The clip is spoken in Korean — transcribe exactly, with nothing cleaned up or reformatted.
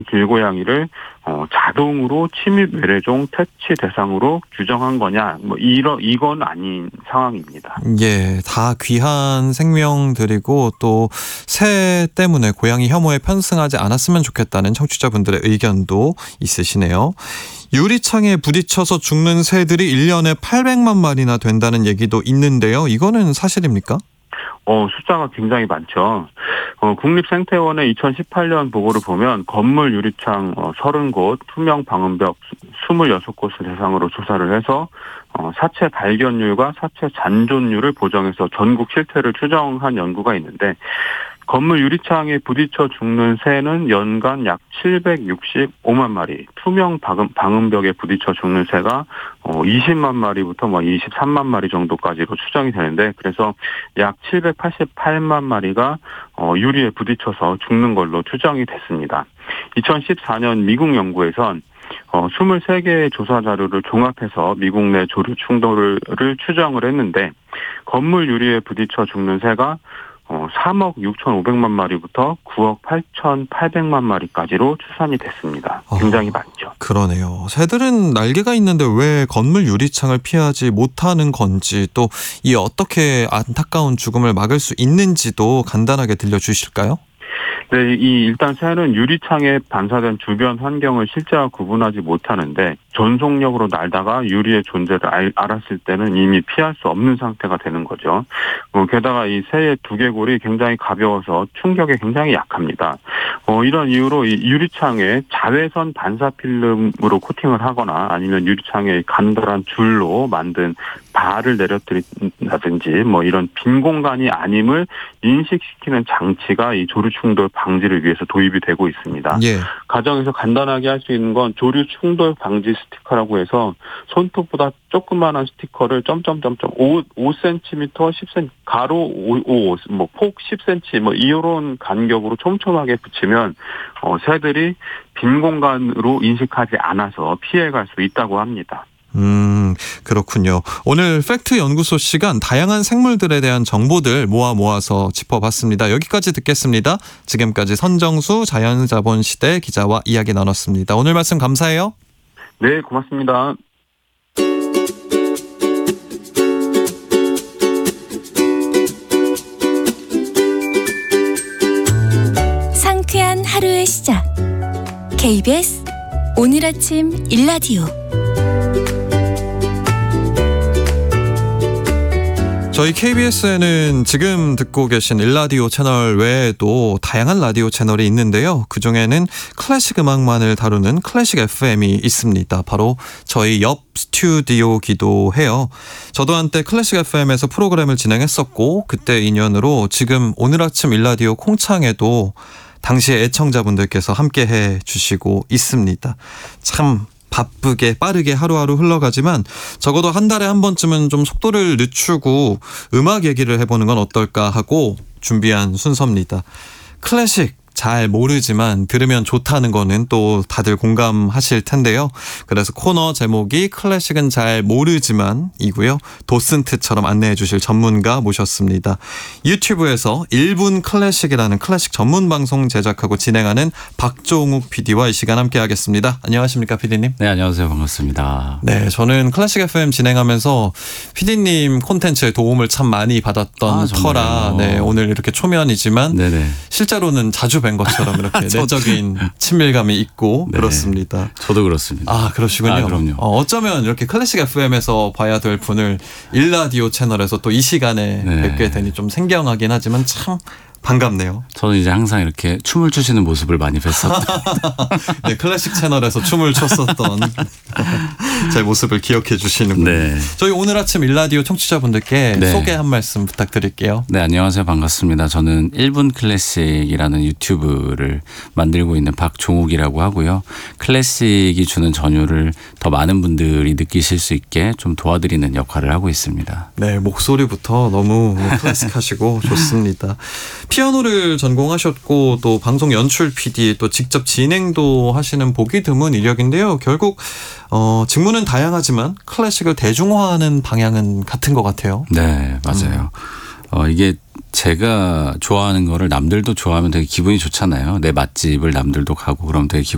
길고양이를 어, 자동으로 침입 외래종 퇴치 대상으로 규정한 거냐, 뭐 이러 이건 아닌 상황입니다. 예, 다 귀한 생명들이고 또 새 때문에 고양이 혐오에 편승하지 않았으면 좋겠다는 청취자분들의 의견도 있으시네요. 유리창에 부딪혀서 죽는 새들이 일 년에 팔백만 마리나 된다는 얘기도 있는데요. 이거는 사실입니까? 어, 숫자가 굉장히 많죠. 어, 국립생태원의 이천십팔 년 보고를 보면 건물 유리창 어, 서른 곳, 투명 방음벽 스물여섯 곳을 대상으로 조사를 해서 어, 사체 발견율과 사체 잔존율을 보정해서 전국 실태를 추정한 연구가 있는데, 건물 유리창에 부딪혀 죽는 새는 연간 약 칠백육십오만 마리, 투명 방음, 방음벽에 부딪혀 죽는 새가 어, 이십만 마리부터 뭐 이십삼만 마리 정도까지로 추정이 되는데, 그래서 약 칠백팔십팔만 마리가 어, 유리에 부딪혀서 죽는 걸로 추정이 됐습니다. 이천십사 년 미국 연구에선 어, 이십삼 개의 조사 자료를 종합해서 미국 내 조류 충돌을 추정을 했는데, 건물 유리에 부딪혀 죽는 새가 어, 삼억 육천오백만 마리부터 구억 팔천팔백만 마리까지로 추산이 됐습니다. 굉장히 어, 많죠. 그러네요. 새들은 날개가 있는데 왜 건물 유리창을 피하지 못하는 건지, 또 이 어떻게 안타까운 죽음을 막을 수 있는지도 간단하게 들려주실까요? 네, 이 일단 새는 유리창에 반사된 주변 환경을 실제와 구분하지 못하는데, 전속력으로 날다가 유리의 존재를 알, 알았을 때는 이미 피할 수 없는 상태가 되는 거죠. 어, 게다가 이 새의 두개골이 굉장히 가벼워서 충격에 굉장히 약합니다. 어, 이런 이유로 이 유리창에 자외선 반사 필름으로 코팅을 하거나 아니면 유리창에 간단한 줄로 만든 발을 내려뜨린다든지 뭐 이런 빈 공간이 아님을 인식시키는 장치가 이 조류 충돌 방지를 위해서 도입이 되고 있습니다. 예. 가정에서 간단하게 할 수 있는 건 조류 충돌 방지 스티커라고 해서 손톱보다 조그만한 스티커를 점점점점 오 센티미터, 십 센티미터, 가로 오, 뭐 폭 십 센티미터 뭐 이런 간격으로 촘촘하게 붙이면 어, 새들이 빈 공간으로 인식하지 않아서 피해갈 수 있다고 합니다. 음, 그렇군요. 오늘 팩트 연구소 시간, 다양한 생물들에 대한 정보들 모아 모아서 짚어봤습니다. 여기까지 듣겠습니다. 지금까지 선정수 자연자본시대 기자와 이야기 나눴습니다. 오늘 말씀 감사해요. 네, 고맙습니다. 상쾌한 하루의 시작. 케이비에스 오늘 아침 일라디오. 저희 케이비에스에는 지금 듣고 계신 일라디오 채널 외에도 다양한 라디오 채널이 있는데요. 그중에는 클래식 음악만을 다루는 클래식 에프엠이 있습니다. 바로 저희 옆 스튜디오기도 해요. 저도 한때 클래식 에프엠에서 프로그램을 진행했었고, 그때 인연으로 지금 오늘 아침 일라디오 콩창에도 당시의 애청자분들께서 함께해 주시고 있습니다. 참 바쁘게 빠르게 하루하루 흘러가지만 적어도 한 달에 한 번쯤은 좀 속도를 늦추고 음악 얘기를 해보는 건 어떨까 하고 준비한 순서입니다. 클래식 잘 모르지만 들으면 좋다는 거는 또 다들 공감하실 텐데요. 그래서 코너 제목이 클래식은 잘 모르지만 이고요. 도슨트처럼 안내해 주실 전문가 모셨습니다. 유튜브에서 일 분 클래식이라는 클래식 전문 방송 제작하고 진행하는 박종욱 피디와 이 시간 함께 하겠습니다. 안녕하십니까, 피디님? 네, 안녕하세요. 반갑습니다. 네, 저는 클래식 에프엠 진행하면서 피디님 콘텐츠에 도움을 참 많이 받았던 아, 터라 네, 오늘 이렇게 초면이지만 네네. 실제로는 자주 뵌 것처럼 이렇게 내적인 친밀감이 있고 네. 그렇습니다. 저도 그렇습니다. 아, 그러시군요. 아, 그럼요. 어, 어쩌면 이렇게 클래식 에프엠에서 봐야 될 분을 일라디오 채널에서 또 이 시간에 네. 뵙게 되니 좀 생경하긴 하지만 참 반갑네요. 저는 이제 항상 이렇게 춤을 추시는 모습을 많이 뵀었던 네, 클래식 채널에서 춤을 췄었던 제 모습을 기억해 주시는군요. 네. 저희 오늘 아침 일라디오 청취자분들께 네. 소개 한 말씀 부탁드릴게요. 네, 안녕하세요. 반갑습니다. 저는 일 분 클래식이라는 유튜브를 만들고 있는 박종욱이라고 하고요. 클래식이 주는 전율을 더 많은 분들이 느끼실 수 있게 좀 도와드리는 역할을 하고 있습니다. 네, 목소리부터 너무 클래식하시고 좋습니다. 피아노를 전공하셨고 또 방송 연출 피디 또 직접 진행도 하시는 보기 드문 이력인데요. 결국 어, 직무는 다양하지만 클래식을 대중화하는 방향은 같은 것 같아요. 네, 맞아요. 음. 어, 이게 제가 좋아하는 거를 남들도 좋아하면 되게 기분이 좋잖아요. 내 맛집을 남들도 가고 그러면 되게 기분